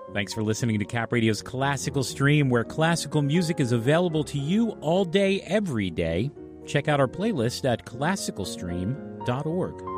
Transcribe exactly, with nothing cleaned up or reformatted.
Thanks for listening to Cap Radio's Classical Stream, where classical music is available to you all day, every day. Check out our playlist at classical stream dot org.